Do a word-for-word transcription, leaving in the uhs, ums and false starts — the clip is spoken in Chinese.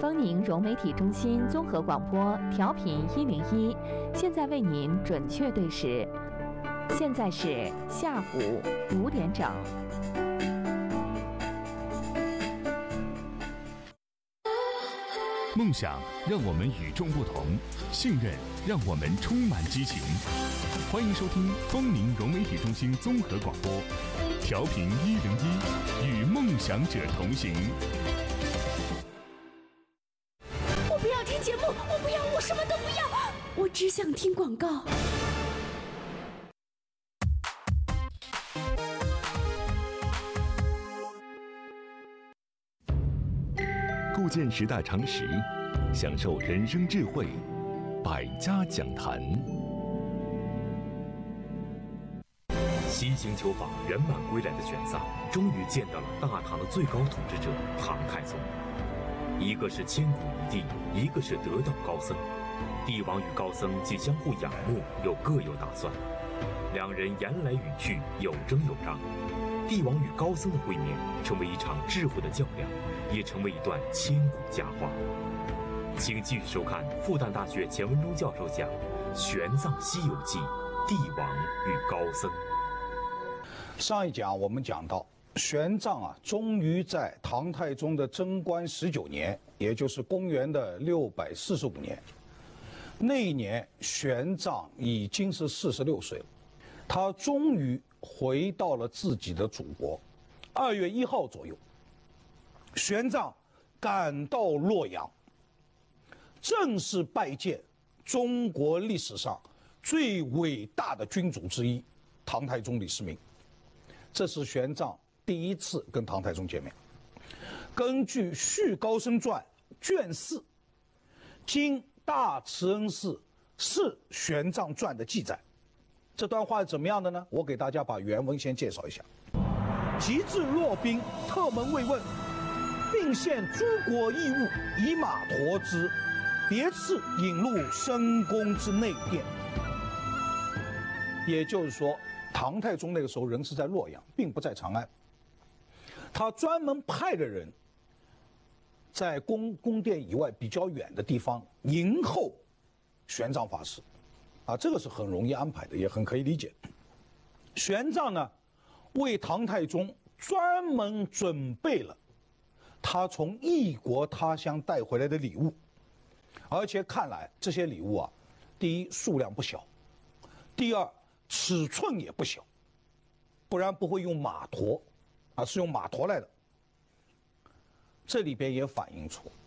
丰宁融媒体中心综合广播调频一零一，现在为您准确对时，现在是下午五点整。 梦想让我们与众不同，信任让我们充满激情。欢迎收听丰宁融媒体中心综合广播，调频一零一，与梦想者同行。 我不要听节目，我不要，我什么都不要，我只想听广告。 构建时代常识，享受人生智慧，百家讲坛。 西行求法圆满归来的玄奘，终于见到了大唐的最高统治者唐太宗。一个是千古一帝，一个是得道高僧。帝王与高僧既相互仰慕，又各有打算。两人言来语去，有争有让。帝王与高僧的会面，成为一场智慧的较量，也成为一段千古佳话。请继续收看复旦大学钱文忠教授讲《玄奘西游记》，帝王与高僧。 上一讲我们讲到，玄奘啊，终于在唐太宗的贞观十九年，也就是公元的六百四十五年，那一年玄奘已经是四十六岁了，他终于回到了自己的祖国。二月一号左右，玄奘赶到洛阳，正式拜见中国历史上最伟大的君主之一唐太宗李世民。这是玄奘第一次跟唐太宗见面。根据《续高僧传》卷四，经大慈恩寺释玄奘传的记载，这段话是怎么样的呢？我给大家把原文先介绍一下。及至洛宾，特门慰问，并献诸国异物以马驮之，别次引入深宫之内殿。也就是说，唐太宗那个时候人是在洛阳，并不在长安。他专门派的人在宫宫殿以外比较远的地方迎候玄奘法师，啊，这个是很容易安排的，也很可以理解。玄奘呢，为唐太宗专门准备了他从异国他乡带回来的礼物，而且看来这些礼物啊，第一数量不小，第二尺寸也不小，不然不会用马驮，啊，是用马驮来的。这里边也反映出